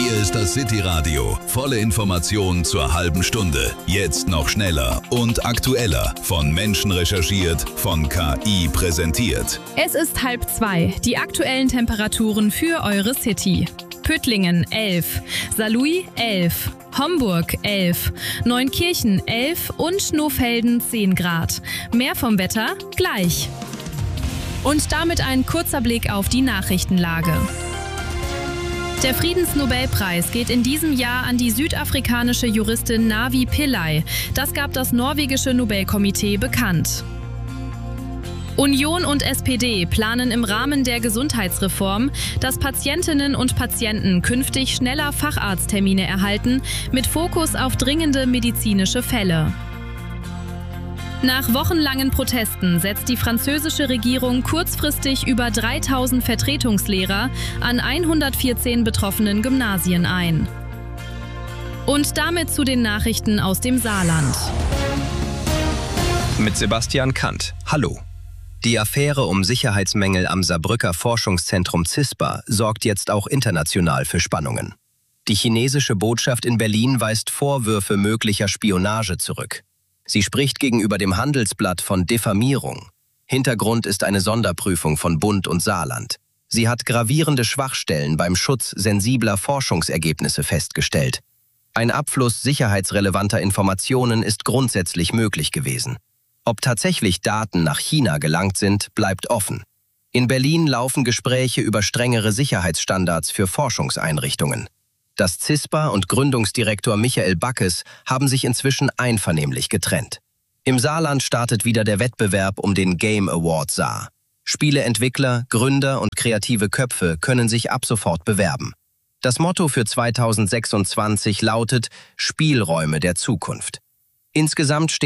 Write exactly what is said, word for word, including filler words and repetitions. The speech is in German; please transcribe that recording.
Hier ist das City Radio. Volle Informationen zur halben Stunde. Jetzt noch schneller und aktueller. Von Menschen recherchiert, von K I präsentiert. Es ist halb zwei. Die aktuellen Temperaturen für eure City. Püttlingen elf, Saarlouis elf, Homburg elf, Neunkirchen elf und Schnoffelden zehn Grad. Mehr vom Wetter gleich. Und damit ein kurzer Blick auf die Nachrichtenlage. Der Friedensnobelpreis geht in diesem Jahr an die südafrikanische Juristin Navi Pillay. Das gab das norwegische Nobelkomitee bekannt. Union und S P D planen im Rahmen der Gesundheitsreform, dass Patientinnen und Patienten künftig schneller Facharzttermine erhalten, mit Fokus auf dringende medizinische Fälle. Nach wochenlangen Protesten setzt die französische Regierung kurzfristig über dreitausend Vertretungslehrer an hundertvierzehn betroffenen Gymnasien ein. Und damit zu den Nachrichten aus dem Saarland. Mit Sebastian Kant. Hallo. Die Affäre um Sicherheitsmängel am Saarbrücker Forschungszentrum CISPA sorgt jetzt auch international für Spannungen. Die chinesische Botschaft in Berlin weist Vorwürfe möglicher Spionage zurück. Sie spricht gegenüber dem Handelsblatt von Diffamierung. Hintergrund ist eine Sonderprüfung von Bund und Saarland. Sie hat gravierende Schwachstellen beim Schutz sensibler Forschungsergebnisse festgestellt. Ein Abfluss sicherheitsrelevanter Informationen ist grundsätzlich möglich gewesen. Ob tatsächlich Daten nach China gelangt sind, bleibt offen. In Berlin laufen Gespräche über strengere Sicherheitsstandards für Forschungseinrichtungen. Das CISPA und Gründungsdirektor Michael Backes haben sich inzwischen einvernehmlich getrennt. Im Saarland startet wieder der Wettbewerb um den Game Award Saar. Spieleentwickler, Gründer und kreative Köpfe können sich ab sofort bewerben. Das Motto für zweitausendsechsundzwanzig lautet Spielräume der Zukunft. Insgesamt steht